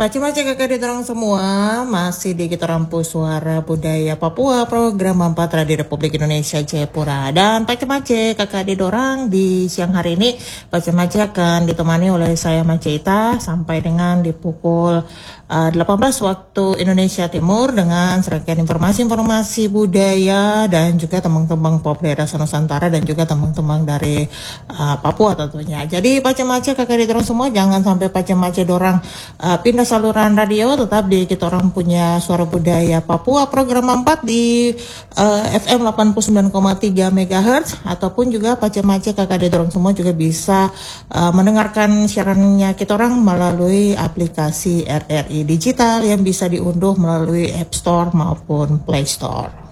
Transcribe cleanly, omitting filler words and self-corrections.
Pace-pace kakak di terang semua, masih di kita rampu suara budaya Papua, program 4 Radio Republik Indonesia Jayapura. Dan pace-pace kakak di dorang di siang hari ini, pace-pace akan ditemani oleh saya Maceita sampai dengan di pukul 18 waktu Indonesia Timur dengan serangkaian informasi-informasi budaya dan juga tembang-tembang pop daerah Nusantara dan juga tembang-tembang dari Papua tentunya. Jadi pace-pace kakak di dorang semua, jangan sampai pace-pace dorang pindah saluran radio, tetap di kita orang punya suara budaya Papua program 4 di FM 89,3 MHz ataupun juga pace-pace kakak di dorang semua juga bisa mendengarkan siarannya kita orang melalui aplikasi RRI Digital yang bisa diunduh melalui App Store maupun Play Store.